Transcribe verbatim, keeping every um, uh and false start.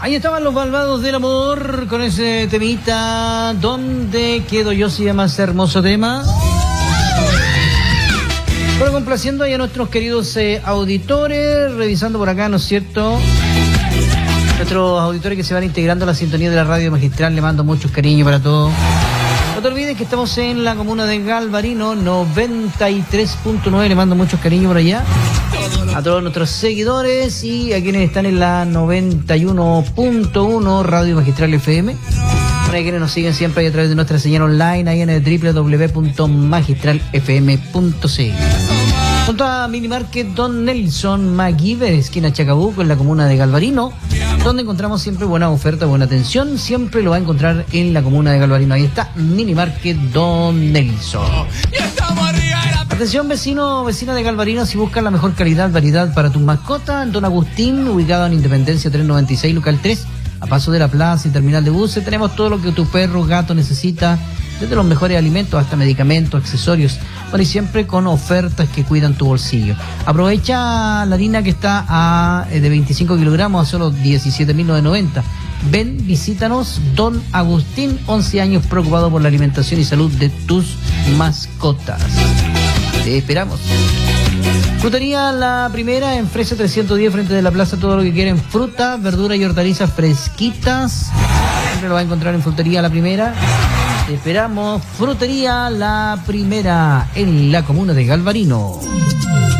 Ahí estaban los malvados del amor con ese temita. ¿Dónde quedo yo? Se llama ese hermoso tema. Bueno, complaciendo ahí a nuestros queridos eh, auditores, revisando por acá, ¿no es cierto? Nuestros auditores que se van integrando a la sintonía de la radio magistral, le mando muchos cariños para todos. No te olvides que estamos en la comuna de Galvarino, noventa y tres punto nueve, le mando muchos cariños por allá. A todos nuestros seguidores y a quienes están en la noventa y uno punto uno Radio Magistral F M. Para quienes nos siguen siempre ahí a través de nuestra señal online, ahí en el doble u doble u doble u punto magistral f m punto c l. Junto a Minimarket Don Nelson MacGyver, esquina Chacabuco, en la comuna de Galvarino, donde encontramos siempre buena oferta, buena atención. Siempre lo va a encontrar en la comuna de Galvarino. Ahí está Minimarket Don Nelson. Atención, vecino, vecina de Galvarino, si buscan la mejor calidad, variedad para tus mascotas, Don Agustín, ubicado en Independencia trescientos noventa y seis, local tres, a paso de la plaza y terminal de buses. Tenemos todo lo que tu perro, gato necesita, desde los mejores alimentos hasta medicamentos, accesorios. Bueno, y siempre con ofertas que cuidan tu bolsillo. Aprovecha la harina que está a, de veinticinco kilogramos a solo diecisiete mil novecientos noventa. Ven, visítanos, Don Agustín, once años preocupado por la alimentación y salud de tus mascotas. Te esperamos. Frutería La Primera en Fresa trescientos diez, frente de la plaza. Todo lo que quieren, fruta, verdura y hortalizas fresquitas, siempre lo va a encontrar en Frutería La Primera. Te esperamos. Frutería La Primera en la comuna de Galvarino.